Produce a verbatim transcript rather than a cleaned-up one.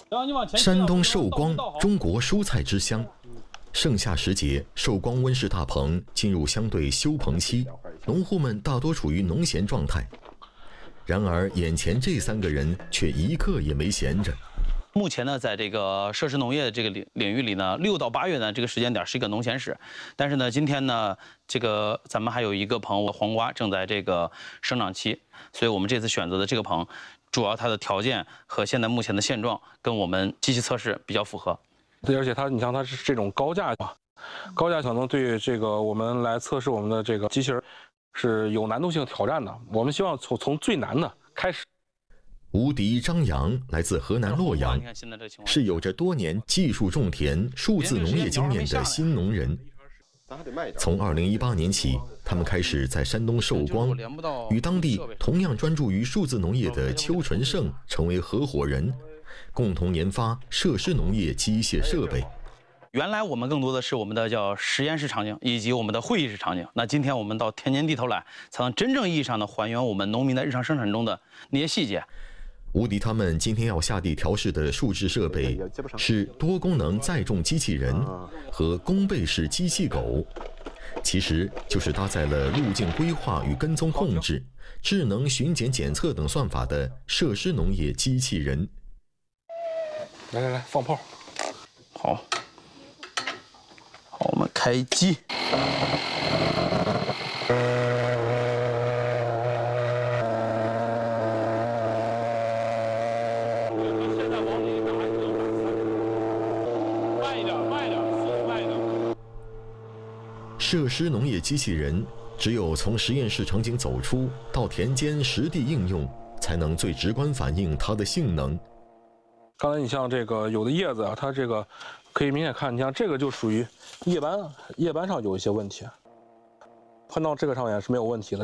山东寿光，中国蔬菜之乡。盛夏时节，寿光温室大棚进入相对休棚期，农户们大多处于农闲状态。然而，眼前这三个人却一刻也没闲着。 目前呢，在这个设施农业这个领领域里呢，六到八月呢这个时间点是一个农闲时。但是呢，今天呢，这个咱们还有一个棚黄瓜正在这个生长期，所以我们这次选择的这个棚，主要它的条件和现在目前的现状跟我们机器测试比较符合。 对，而且它，你像它是这种高架嘛，高架可能对这个我们来测试我们的这个机器人是有难度性挑战的。我们希望从从最难的开始。 吴迪、张扬来自河南洛阳，是有着多年技术种田、数字农业经验的新农人。从二零一八年起，他们开始在山东寿光与当地同样专注于数字农业的邱纯胜成为合伙人，共同研发设施农业机械设备。 原来我们更多的是我们的叫实验室场景以及我们的会议室场景。那今天我们到田间地头来，才能真正意义上的还原我们农民在日常生产中的那些细节。 吴迪他们今天要下地调试的数字设备是多功能载重机器人和弓背式机器狗，其实就是搭载了路径规划与跟踪控制、智能巡检检测等算法的设施农业机器人。 来来来，放炮！ 好，好，我们开机。 设施农业机器人只有从实验室场景走出，到田间实地应用，才能最直观反映它的性能。 刚才你像这个有的叶子啊，它这个可以明显看，你像这个就属于叶斑，叶斑上有一些问题，喷到这个上面是没有问题的。